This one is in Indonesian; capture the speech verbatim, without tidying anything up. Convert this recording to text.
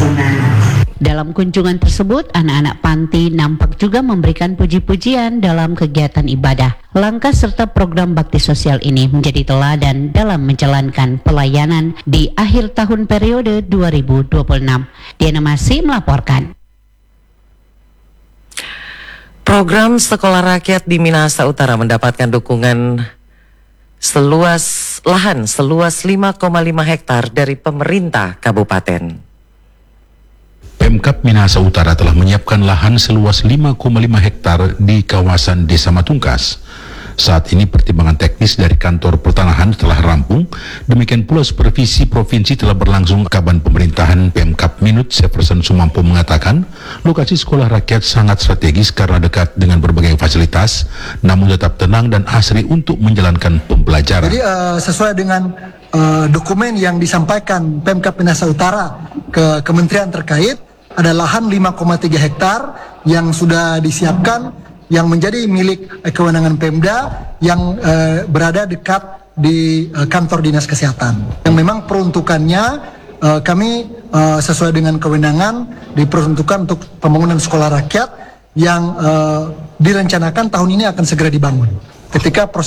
lingkungan. Dalam kunjungan tersebut, anak-anak panti nampak juga memberikan puji-pujian dalam kegiatan ibadah. Langkah serta program bakti sosial ini menjadi teladan dalam menjalankan pelayanan di akhir tahun periode dua ribu dua puluh enam. Diana Masih melaporkan. Program Sekolah Rakyat di Minahasa Utara mendapatkan dukungan seluas lahan seluas lima koma lima hektar dari pemerintah kabupaten. Pemkab Minahasa Utara telah menyiapkan lahan seluas lima koma lima hektar di kawasan Desa Matungkas. Saat ini pertimbangan teknis dari kantor pertanahan telah rampung. Demikian pula supervisi provinsi telah berlangsung. Kaban pemerintahan Pemkab Minut Severson Sumampo mengatakan lokasi sekolah rakyat sangat strategis karena dekat dengan berbagai fasilitas, namun tetap tenang dan asri untuk menjalankan pembelajaran. Jadi uh, sesuai dengan uh, dokumen yang disampaikan Pemkab Minahasa Utara ke kementerian terkait, ada lahan lima koma tiga hektar yang sudah disiapkan yang menjadi milik eh, kewenangan Pemda yang eh, berada dekat di eh, kantor Dinas Kesehatan. Yang memang peruntukannya eh, kami eh, sesuai dengan kewenangan diperuntukkan untuk pembangunan sekolah rakyat yang eh, direncanakan tahun ini akan segera dibangun. Ketika proses